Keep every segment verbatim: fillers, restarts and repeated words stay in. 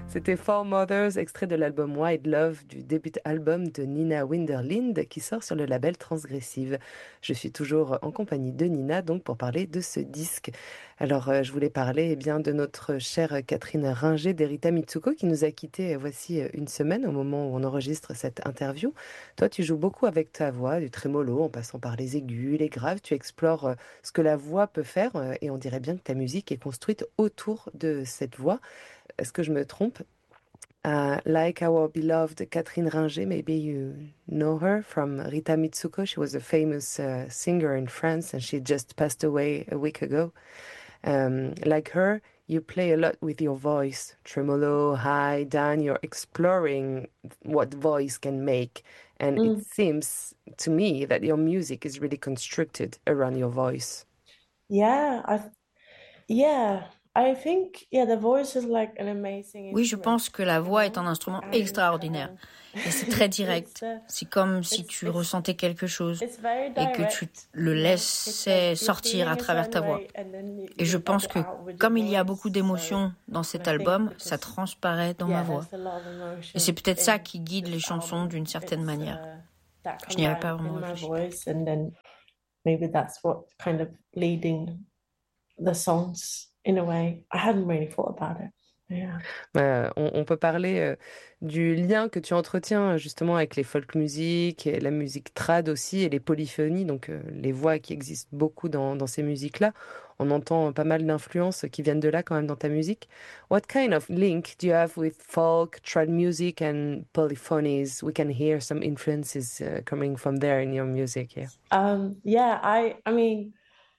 C'était Four Mothers, extrait de l'album Wild Love du début album de Nina Winderlind qui sort sur le label Transgressive. Je suis toujours en compagnie de Nina donc pour parler de ce disque. Alors euh, je voulais parler eh bien de notre chère Catherine Ringer d'Erita Mitsuko qui nous a quittés euh, voici euh, une semaine au moment où on enregistre cette interview. Toi tu joues beaucoup avec ta voix, du trémolo en passant par les aigus, les graves, tu explores euh, ce que la voix peut faire euh, et on dirait bien que ta musique est construite autour de cette voix. Est-ce que je me trompe? Uh, like our beloved Catherine Ringer, maybe you know her from Rita Mitsuko. She was a famous uh, singer in France and she just passed away a week ago. Um, like her, you play a lot with your voice, tremolo, high, down. You're exploring what voice can make. And it Mm. seems to me that your music is really constructed around your voice. Yeah, I yeah, I think yeah, the voice is like an amazing Oui, je instrument, pense que la you voix know? est un instrument And, extraordinaire. um, Et c'est très it's, direct. uh, C'est comme si it's- tu it's- ressentais quelque chose it's very et que tu direct, le you know? laissais It's like you're sortir à feeling a travers ta certain voix. way and then you- Et je you pense let que it out with your comme il y a voice, beaucoup so- d'émotions dans and cet I think album, because- ça transparaît dans yeah, ma voix. there's a lot of emotion Et c'est peut-être ça in qui guide this les chansons album. d'une certaine It's, manière. uh, that Je n'y avais comes pas out vraiment in my réfléchi. voice, and then maybe that's what kind of leading the songs in a way. I hadn't really thought about it. Yeah. Euh, on, on peut parler euh, du lien que tu entretiens justement avec les folk music et la musique trad aussi et les polyphonies, donc euh, les voix qui existent beaucoup dans, dans ces musiques-là. On entend pas mal d'influences qui viennent de là quand même dans ta musique. What kind of link do you have with folk, trad music and polyphonies? We can hear some influences uh, coming from there in your music, yeah. Um, yeah, I I mean,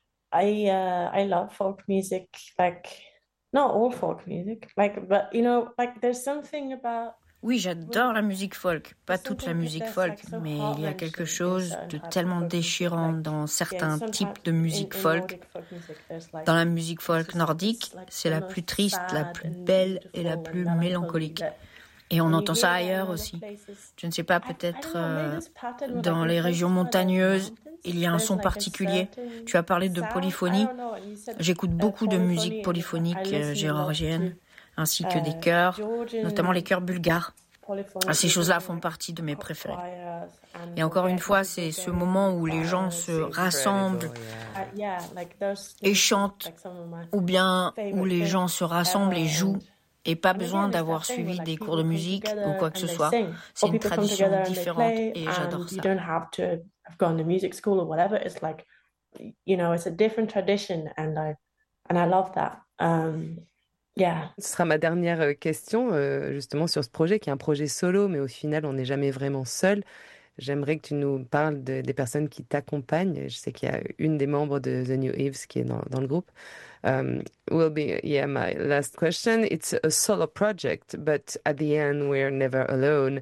I uh I love folk music, like not all folk music, like but you know, like there's something about Oui, j'adore la musique folk. Pas there's toute la something musique that's folk, like so mais il y a quelque heart-wrenching in chose certain de types of tellement folk music, déchirant like, dans yeah, certains sometimes types de in- musique in folk. Nordic folk music, there's like Dans la musique folk just- nordique, it's like c'est the la most plus triste, la sad plus and belle et la beautiful plus and melancholy mélancolique. that- Et on and you entend hear ça that in ailleurs other aussi. places. Je ne sais pas, I- I peut-être don't know, maybe euh, this pattern with, dans like, les in régions places where there's montagneuses, mountains, il y a un there's son like a particulier. certain Tu as parlé de sound. polyphonie. I don't know, you said, J'écoute uh, beaucoup de polyphony musique and polyphonique I euh, listen a lot géorgienne, to, ainsi que des uh, chœurs, Georgian notamment les chœurs bulgares. polyphonic Ah, ces music, choses-là like font partie de mes préférés. choirs and Et encore une Bulgarian- fois, c'est ce moment où les gens se rassemblent Uh, yeah, like those et things, chantent, like some of my ou bien où favorite les things gens se rassemblent et ever. jouent, et pas And besoin again, it's d'avoir that thing suivi where, like, des people cours de come musique together ou quoi que and ce they soit. sing. C'est Or une people come tradition together and they différente play, et j'adore and ça. you don't have to have gone to music school or whatever. It's like, you know, it's a different tradition, and I and I love that. Um, yeah. Ce sera ma dernière euh, question, euh, justement, sur ce projet, qui est un projet solo, mais au final, on n'est jamais vraiment seul. J'aimerais que tu nous parles de- des personnes qui t'accompagnent. Je sais qu'il y a une des membres de The New Eves qui est dans, dans le groupe. Um, will be, yeah, my last question. It's a solo project, but at the end, we're never alone.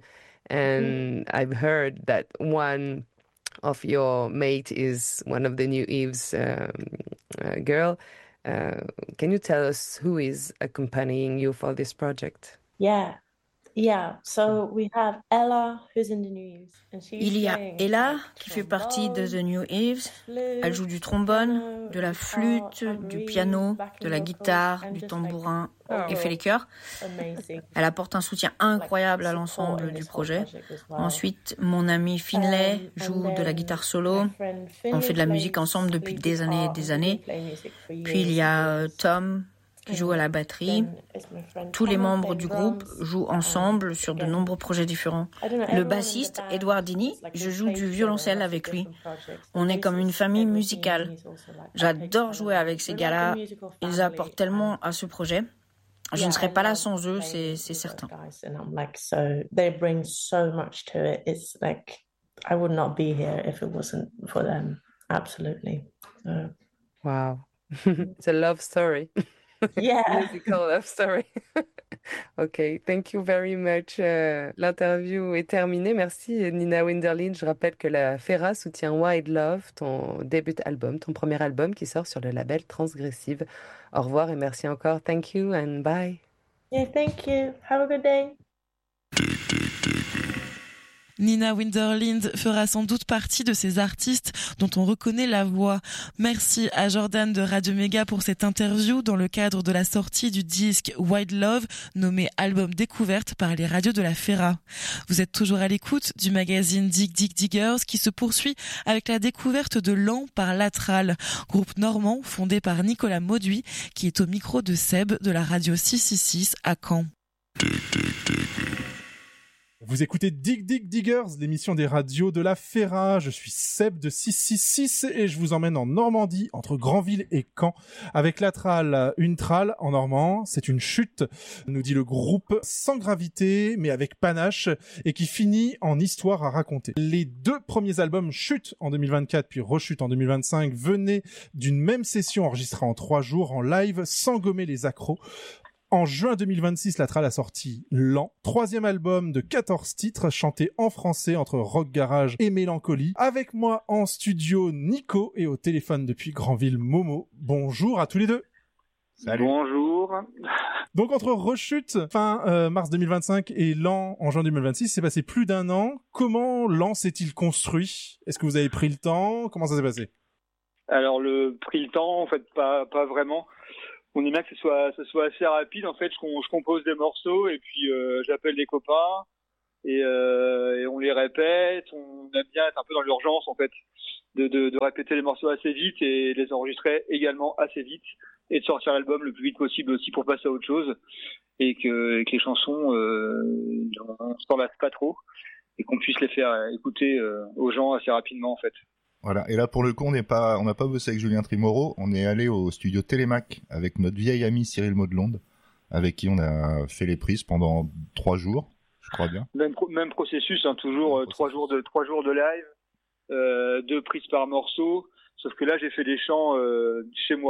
And I've heard that one of your mate is one of the New Eves um, uh, girl. Uh, can you tell us who is accompanying you for this project? Yeah. Yeah. So we have Ella, who's in the news, and she's Il y a playing, Ella, like, qui fait partie de The trombone, New Eves. flute, Elle joue du trombone, piano, de la guitar, flûte, du tambourine, piano, backing de la vocals, guitare, and du just, tambourin like, et fait les chœurs. amazing. Elle apporte un soutien incroyable à l'ensemble du projet. Ensuite, mon ami Finlay joue de la guitare solo. On fait de la musique ensemble depuis des années et des années. Puis il y a euh, Tom qui joue à la batterie. Tous les membres du groupe jouent ensemble sur de nombreux projets différents. Le bassiste, Edouard Dini, je joue du violoncelle avec lui. On est comme une famille musicale. J'adore jouer avec ces gars-là. Ils apportent tellement à ce projet. Je ne serais pas là sans eux, c'est c'est certain. They bring so much to it. It's like I would not be here if it wasn't for them. Absolutely. So, Wow. It's a love story. yeah. Musical love story. Ok, thank you very much. Euh, L'interview est terminée. Merci Nina Winderlind. Je rappelle que la Fera soutient Wild Love, ton début album, ton premier album qui sort sur le label Transgressive. Au revoir et merci encore. Thank you and bye. Yeah, thank you. Have a good day. Nina Winterlind fera sans doute partie de ces artistes dont on reconnaît la voix. Merci à Jordan de Radio Méga pour cette interview dans le cadre de la sortie du disque Wild Love, nommé album découverte par les radios de la Ferra. Vous êtes toujours à l'écoute du magazine Dig Dig Diggers qui se poursuit avec la découverte de Lan par Latral, groupe normand fondé par Nicolas Mauduit qui est au micro de Seb de la radio six cent soixante-six à Caen. Vous écoutez Dig Dig Diggers, l'émission des radios de la Ferra. Je suis Seb de six cent soixante-six et je vous emmène en Normandie, entre Granville et Caen, avec la trale. Une trale en normand, c'est une chute, nous dit le groupe, sans gravité, mais avec panache, et qui finit en histoire à raconter. Les deux premiers albums, Chute en deux mille vingt-quatre, puis Rechute en deux mille vingt-cinq, venaient d'une même session enregistrée en trois jours, en live, sans gommer les accros. En juin deux mille vingt-six, la trale a sorti Lan, troisième album de quatorze titres chantés en français entre rock garage et mélancolie. Avec moi en studio Nico et au téléphone depuis Granville Momo. Bonjour à tous les deux. Salut. Bonjour. Donc entre Rechute fin euh, mars deux mille vingt-cinq et Lan en juin deux mille vingt-six, c'est passé plus d'un an. Comment Lan s'est-il construit ? Est-ce que vous avez pris le temps ? Comment ça s'est passé ? Alors le pris le temps, en fait, pas pas vraiment. On aime bien que ce soit, ce soit assez rapide. En fait, je, je compose des morceaux et puis euh, j'appelle des copains et, euh, et on les répète. On aime bien être un peu dans l'urgence, en fait, de, de, de répéter les morceaux assez vite et les enregistrer également assez vite et de sortir l'album le plus vite possible aussi pour passer à autre chose et que, et que les chansons, euh, on s'en lasse pas trop et qu'on puisse les faire écouter euh, aux gens assez rapidement, en fait. Voilà. Et là, pour le coup, on n'est pas, on n'a pas bossé avec Julien Trimoro. On est allé au studio Télémac avec notre vieil ami Cyril Maudelonde, avec qui on a fait les prises pendant trois jours, je crois bien. Même, pro- même processus, hein, toujours euh, trois jours de trois jours de live, euh, deux prises par morceau. Sauf que là, j'ai fait des chants euh, chez moi.